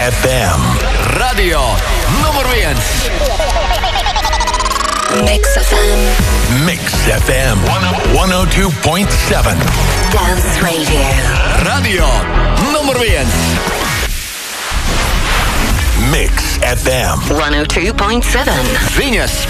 FM. Radio numur 1. Mix FM. Mix FM 102.7. Dance Radio. Radio numur 1. Mix FM 102.7. Viņas.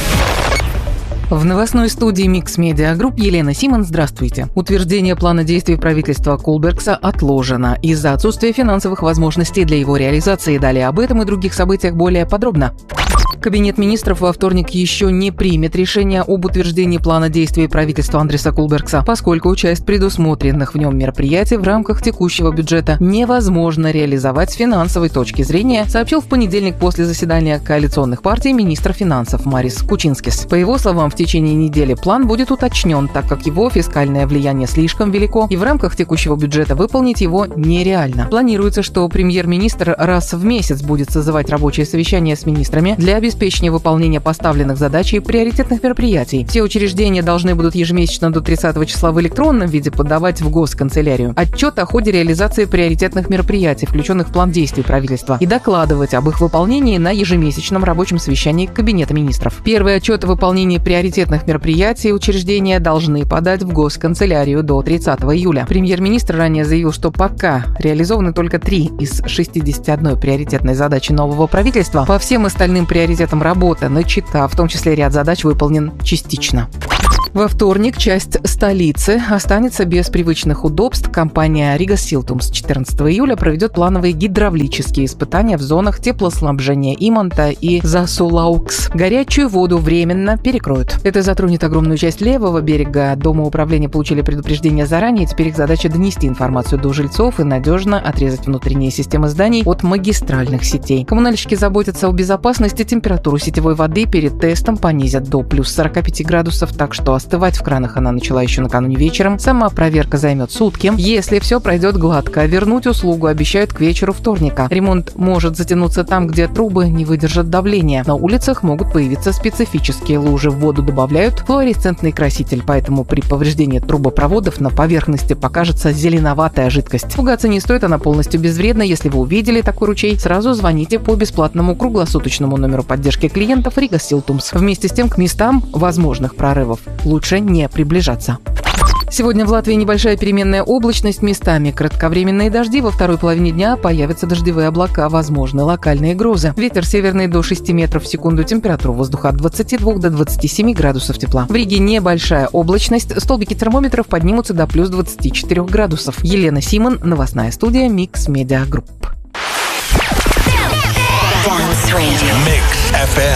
В новостной студии Mix Media Group Елена Симон, здравствуйте. Утверждение плана действий правительства Кулбергса отложено из-за отсутствия финансовых возможностей для его реализации. Далее об этом и других событиях более подробно. Кабинет министров во вторник еще не примет решение об утверждении плана действий правительства Андреса Кулбергса, поскольку часть предусмотренных в нем мероприятий в рамках текущего бюджета невозможно реализовать с финансовой точки зрения, сообщил в понедельник после заседания коалиционных партий министр финансов Марис Кучинскис. По его словам, в течение недели план будет уточнен, так как его фискальное влияние слишком велико, и в рамках текущего бюджета выполнить его нереально. Планируется, что премьер-министр раз в месяц будет созывать рабочие совещания с министрами для обеспечения выполнения поставленных задач и приоритетных мероприятий. Все учреждения должны будут ежемесячно до 30 числа в электронном виде подавать в госканцелярию отчет о ходе реализации приоритетных мероприятий, включенных в план действий правительства, и докладывать об их выполнении на ежемесячном рабочем совещании Кабинета министров. Первый отчет о выполнении приоритетных мероприятий учреждения должны подать в госканцелярию до 30 июля. Премьер-министр ранее заявил, что пока реализованы только 3 из 61 приоритетной задачи нового правительства, по всем остальным приоритетам работа начата, в том числе ряд задач выполнен частично. Во вторник часть столицы останется без привычных удобств. Компания Рига Силтум с 14 июля проведет плановые гидравлические испытания в зонах теплоснабжения Иманта и Засулаукс. Горячую воду временно перекроют. Это затронет огромную часть левого берега. Дома управления получили предупреждение заранее. Теперь их задача донести информацию до жильцов и надежно отрезать внутренние системы зданий от магистральных сетей. Коммунальщики заботятся о безопасности. Температуру сетевой воды перед тестом понизят до плюс 45 градусов, так что остывать в кранах она начала еще накануне вечером. Сама проверка займет сутки. Если все пройдет гладко, вернуть услугу обещают к вечеру вторника. Ремонт может затянуться там, где трубы не выдержат давления. На улицах могут появиться специфические лужи. В воду добавляют флуоресцентный краситель, поэтому при повреждении трубопроводов на поверхности покажется зеленоватая жидкость. Пугаться не стоит, она полностью безвредна. Если вы увидели такой ручей, сразу звоните по бесплатному круглосуточному номеру поддержки клиентов Рига Силтумс. Вместе с тем к местам возможных прорывов лучше не приближаться. Сегодня в Латвии небольшая переменная облачность, местами кратковременные дожди. Во второй половине дня появятся дождевые облака, возможны локальные грозы. Ветер северный до 6 метров в секунду, температура воздуха от 22 до 27 градусов тепла. В Риге небольшая облачность, столбики термометров поднимутся до плюс 24 градусов. Елена Симон, новостная студия Mix Media Group.